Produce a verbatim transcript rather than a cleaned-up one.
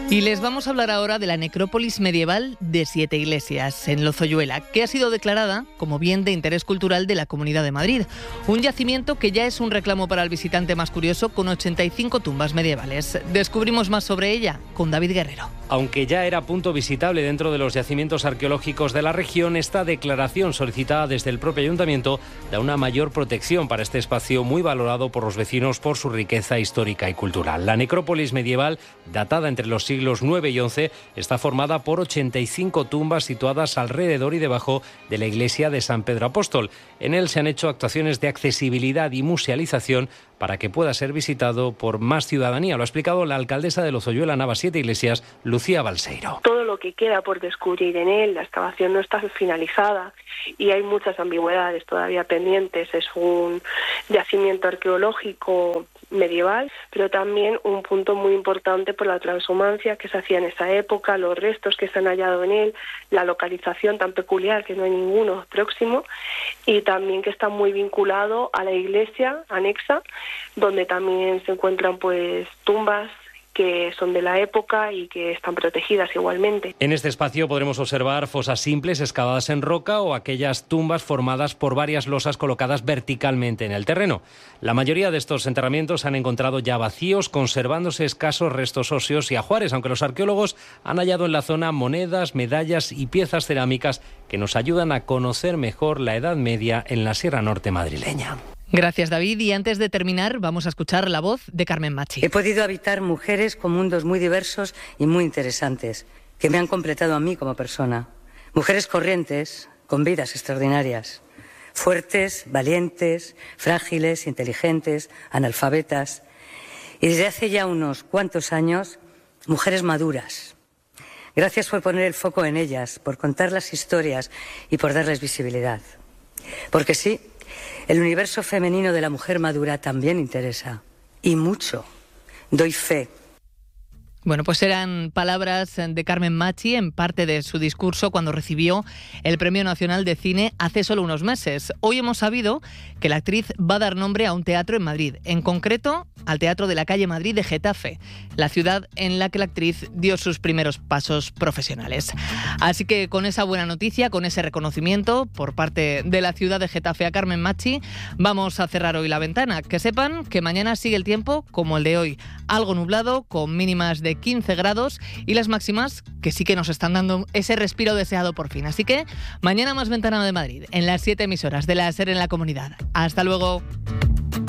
Y les vamos a hablar ahora de la necrópolis medieval de Siete Iglesias, en Lozoyuela, que ha sido declarada como bien de interés cultural de la Comunidad de Madrid. Un yacimiento que ya es un reclamo para el visitante más curioso, con ochenta y cinco tumbas medievales. Descubrimos más sobre ella con David Guerrero. Aunque ya era punto visitable dentro de los yacimientos arqueológicos de la región, esta declaración solicitada desde el propio ayuntamiento da una mayor protección para este espacio muy valorado por los vecinos por su riqueza histórica y cultural. La necrópolis medieval, datada entre los siglos nueve y once, está formada por ochenta y cinco tumbas situadas alrededor y debajo de la iglesia de San Pedro Apóstol. En él se han hecho actuaciones de accesibilidad y musealización para que pueda ser visitado por más ciudadanía. Lo ha explicado la alcaldesa de Lozoyuela, Nava Siete Iglesias, Lucía Balseiro. Todo lo que queda por descubrir en él, la excavación no está finalizada y hay muchas ambigüedades todavía pendientes. Es un yacimiento arqueológico medieval, pero también un punto muy importante por la transhumancia que se hacía en esa época, los restos que se han hallado en él, la localización tan peculiar que no hay ninguno próximo, y también que está muy vinculado a la iglesia anexa, donde también se encuentran pues tumbas que son de la época y que están protegidas igualmente. En este espacio podremos observar fosas simples excavadas en roca o aquellas tumbas formadas por varias losas colocadas verticalmente en el terreno. La mayoría de estos enterramientos se han encontrado ya vacíos, conservándose escasos restos óseos y ajuares, aunque los arqueólogos han hallado en la zona monedas, medallas y piezas cerámicas que nos ayudan a conocer mejor la Edad Media en la Sierra Norte madrileña. Gracias, David. Y antes de terminar, vamos a escuchar la voz de Carmen Machi. He podido habitar mujeres con mundos muy diversos y muy interesantes, que me han completado a mí como persona. Mujeres corrientes, con vidas extraordinarias. Fuertes, valientes, frágiles, inteligentes, analfabetas. Y desde hace ya unos cuantos años, mujeres maduras. Gracias por poner el foco en ellas, por contar las historias y por darles visibilidad. Porque sí, el universo femenino de la mujer madura también interesa, y mucho. Doy fe. Bueno, pues eran palabras de Carmen Machi en parte de su discurso cuando recibió el Premio Nacional de Cine hace solo unos meses. Hoy hemos sabido que la actriz va a dar nombre a un teatro en Madrid, en concreto al Teatro de la Calle Madrid de Getafe, la ciudad en la que la actriz dio sus primeros pasos profesionales. Así que con esa buena noticia, con ese reconocimiento por parte de la ciudad de Getafe a Carmen Machi, vamos a cerrar hoy la ventana. Que sepan que mañana sigue el tiempo como el de hoy, algo nublado, con mínimas de quince grados y las máximas que sí que nos están dando ese respiro deseado por fin. Así que mañana más Ventana de Madrid en las siete emisoras de la SER en la comunidad. Hasta luego.